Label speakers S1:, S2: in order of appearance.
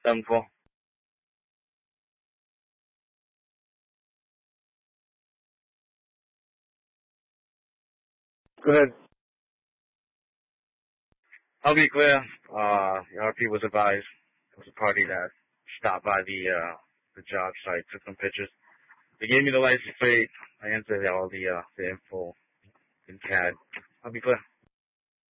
S1: info. Go ahead. I'll be clear. The RP was advised. It was a party that stopped by the job site, took some pictures. They gave me the license plate. I entered all the info in CAD. I'll be clear.